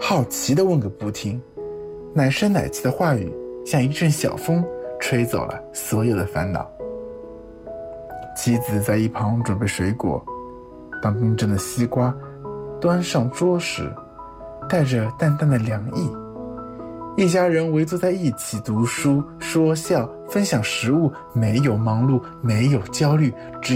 好奇地问个不停，奶声奶气的话语像一阵小风，吹走了所有的烦恼。妻子在一旁准备水果，当冰镇的西瓜端上桌时，带着淡淡的凉意。一家人围坐在一起读书、说笑、分享食物，没有忙碌，没有焦虑，只